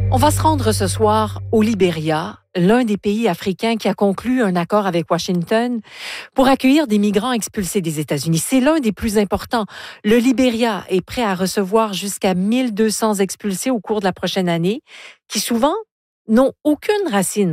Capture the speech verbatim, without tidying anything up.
On va se rendre ce soir au Libéria, l'un des pays africains qui a conclu un accord avec Washington pour accueillir des migrants expulsés des États-Unis. C'est l'un des plus importants. Le Libéria est prêt à recevoir jusqu'à mille deux cents expulsés au cours de la prochaine année, qui souvent n'ont aucune racine